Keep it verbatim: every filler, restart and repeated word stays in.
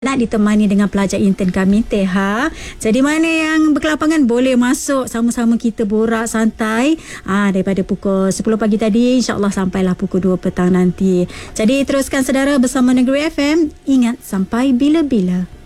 nak ditemani dengan pelajar intern kami Teha. Jadi mana yang berkelapangan boleh masuk sama-sama kita borak santai ah daripada pukul sepuluh pagi tadi, insya-Allah sampailah pukul dua petang nanti. Jadi teruskan saudara bersama Negeri F M. Ingat sampai bila-bila.